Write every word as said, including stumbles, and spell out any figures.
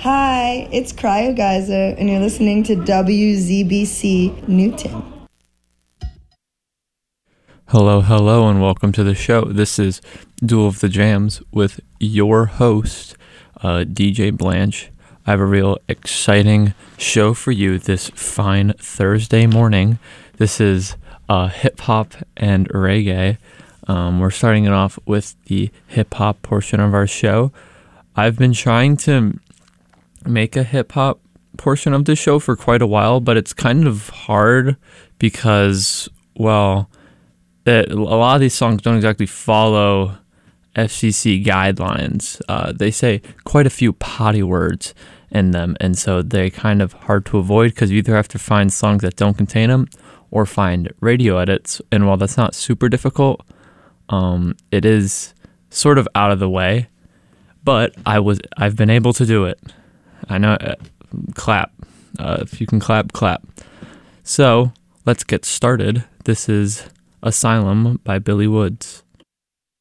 Hi, it's Cryo Geyser, and you're listening to W Z B C Newton. Hello, hello, and welcome to the show. This is Duel of the Jams with your host, uh, D J Blanche. I have a real exciting show for you this fine Thursday morning. This is uh, hip-hop and reggae. Um, we're starting it off with the hip-hop portion of our show. I've been trying to make a hip-hop portion of the show for quite a while, but it's kind of hard because, well, it, a lot of these songs don't exactly follow F C C guidelines. Uh, they say quite a few potty words in them, and so they're kind of hard to avoid because you either have to find songs that don't contain them or find radio edits. And while that's not super difficult, um, it is sort of out of the way. But I was I've been able to do it. I know. Uh, clap. Uh, if you can clap, clap. So let's get started. This is Asylum by Billy Woods.